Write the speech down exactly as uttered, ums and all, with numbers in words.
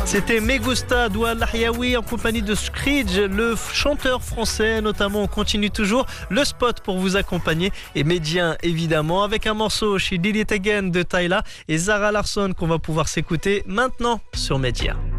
C'était Me Gusta d'Oual Lahyaoui en compagnie de Screech, le chanteur français notamment. On continue toujours le spot pour vous accompagner et Médien évidemment avec un morceau chez Did It Again de Tyla et Zara Larsson qu'on va pouvoir s'écouter maintenant sur Média.